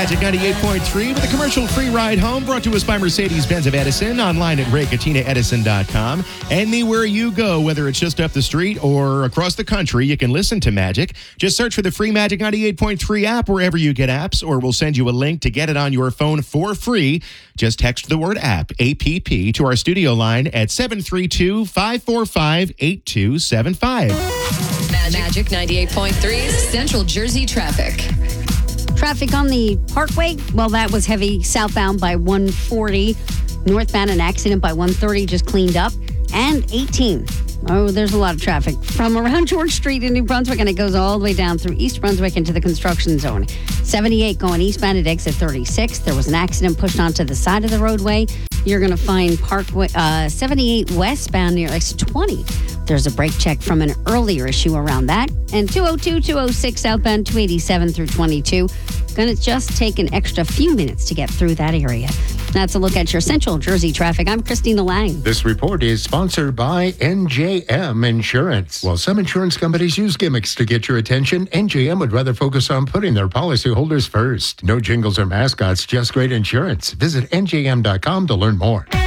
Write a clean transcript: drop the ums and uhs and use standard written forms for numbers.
Magic 98.3 with a commercial-free ride home brought to us by Mercedes-Benz of Edison, online at RayCatinaEdison.com. Anywhere you go, whether it's just up the street or across the country, you can listen to Magic. Just search for the free Magic 98.3 app wherever you get apps, or we'll send you a link to get it on your phone for free. Just text the word app, APP, to our studio line at 732-545-8275. Magic 98.3 Central Jersey traffic. Traffic on the Parkway, well, that was heavy southbound by 140. Northbound, an accident by 130 just cleaned up. And 18. Oh, there's a lot of traffic from around George Street in New Brunswick, and it goes all the way down through East Brunswick into the construction zone. 78 going eastbound at exit 36. There was an accident pushed onto the side of the roadway. You're going to find Parkway 78 westbound near exit 20. There's a brake check from an earlier issue around that. And 202, 206 southbound 287 through 22. Going to just take an extra few minutes to get through that area. That's a look at your Central Jersey traffic. I'm Christina Lang. This report is sponsored by NJM Insurance. While some insurance companies use gimmicks to get your attention, NJM would rather focus on putting their policyholders first. No jingles or mascots, just great insurance. Visit NJM.com to learn more.